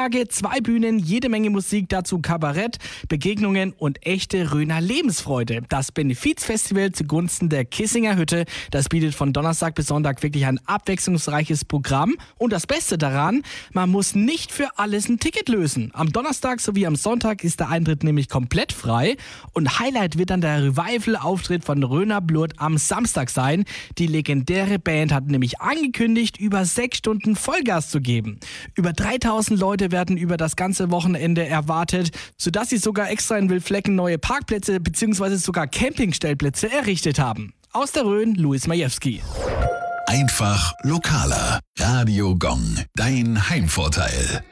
Tage, 2 Bühnen, jede Menge Musik, dazu Kabarett, Begegnungen und echte Röner Lebensfreude. Das Benefizfestival zugunsten der Kissinger Hütte, das bietet von Donnerstag bis Sonntag wirklich ein abwechslungsreiches Programm. Und das Beste daran, man muss nicht für alles ein Ticket lösen. Am Donnerstag sowie am Sonntag ist der Eintritt nämlich komplett frei. Und Highlight wird dann der Revival-Auftritt von Röner Blut am Samstag sein. Die legendäre Band hat nämlich angekündigt, über 6 Stunden Vollgas zu geben. Über 3000 Leute werden über das ganze Wochenende erwartet, sodass sie sogar extra in Wildflecken neue Parkplätze bzw. sogar Campingstellplätze errichtet haben. Aus der Rhön, Luis Majewski. Einfach lokaler. Radio Gong, dein Heimvorteil.